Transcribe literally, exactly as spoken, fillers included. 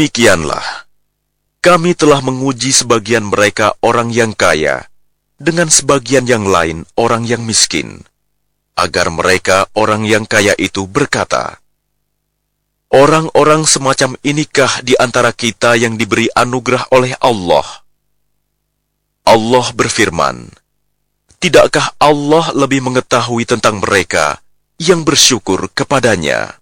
Demikianlah, kami telah menguji sebagian mereka orang yang kaya, dengan sebagian yang lain orang yang miskin, agar mereka orang yang kaya itu berkata, orang-orang semacam inikah di antara kita yang diberi anugerah oleh Allah? Allah berfirman, tidakkah Allah lebih mengetahui tentang mereka yang bersyukur kepadanya?